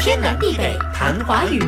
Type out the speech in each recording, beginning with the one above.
天南地北谈华语。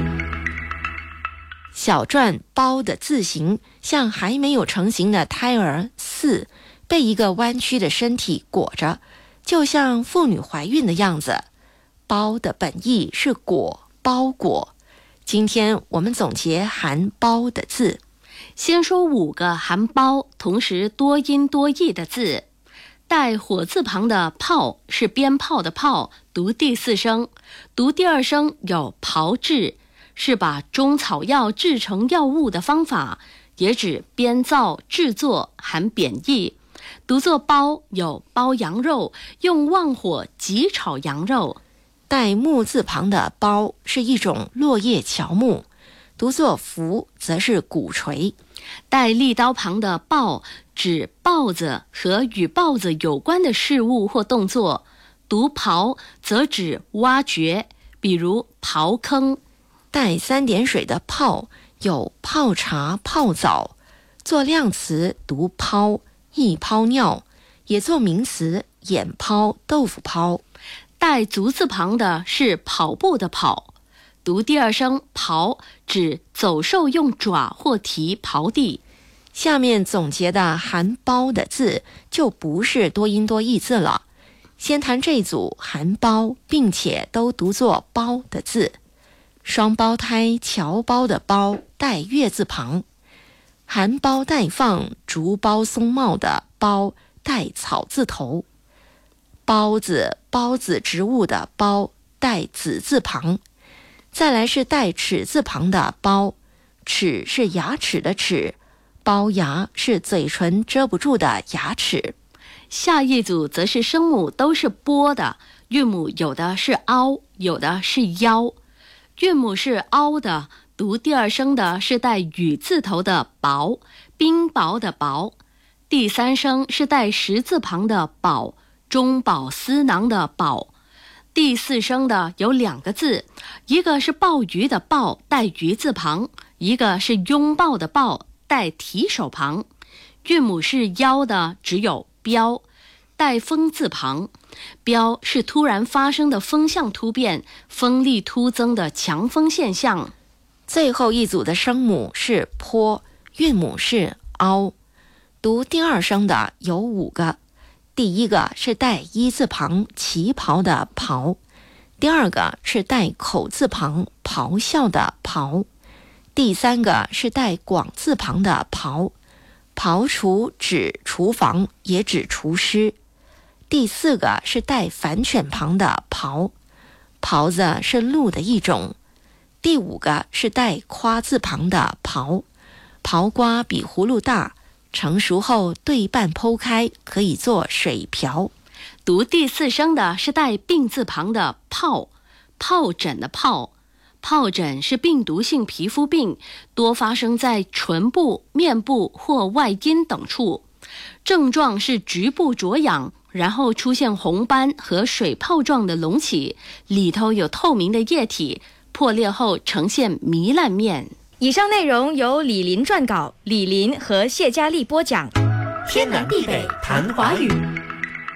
小篆包的字形像还没有成型的胎儿似，被一个弯曲的身体裹着，就像妇女怀孕的样子。包的本意是裹、包裹。今天我们总结含包的字。 先说5个含包，同时多音多义的字。带火字旁的炮是鞭炮的炮，读第4声，读第2声有炮制，是把中草药制成药物的方法，也指编造制作，含贬义。读作包有包羊肉，用旺火急炒羊肉。 带木字旁的包是一种落叶乔木，读作拂则是鼓槌。 带利刀旁的刨指刨子和与刨子有关的事物或动作，读刨则指挖掘，比如刨坑。 带3点水的泡有泡茶、泡澡，做量词读泡，一泡尿，也做名词眼泡、豆腐泡。 带足字旁的是跑步的跑，读第2声刨，指走兽用爪或蹄刨地。 下面总结的含包的字就不是多音多义字了。先谈这组含包并且都读作包的字。双胞胎侨胞的胞带月字旁，含苞待放竹苞松茂的苞带草字头，包子植物的包带子字旁。再来是带齿字旁的包，齿是牙齿的齿，包牙是嘴唇遮不住的牙齿。 下一组则是声母都是波的，韵母有的是凹，有的是腰。韵母是凹的，读第2声的是带雨字头的薄，冰雹的薄。第3声是带10字旁的宝，中饱私囊的饱。第4声的有2个字，一个是鲍鱼的鲍，带鱼字旁，一个是拥抱的抱，带提手旁。韵母是腰的只有标，带风字旁。标是突然发生的风向突变，风力突增的强风现象。 最后一组的声母是坡，韵母是凹。读第2声的有5个，第一个是带1字旁旗袍的袍，第2个是带口字旁咆哮的咆，第3个是带广字旁的咆，咆厨指厨房，也指厨师。第4个是带反犬旁的狍，狍子是鹿的一种。第5个是带夸字旁的刨，刨瓜比葫芦大，成熟后对半剖开，可以做水瓢。 读第4声的是带病字旁的疱，疱疹的疱。疱疹是病毒性皮肤病，多发生在唇部、面部或外阴等处，症状是局部灼痒，然后出现红斑和水泡状的隆起，里头有透明的液体，破裂后呈现糜烂面。 以上内容由李林撰稿，李林和谢佳丽播讲。 天南地北谈华语。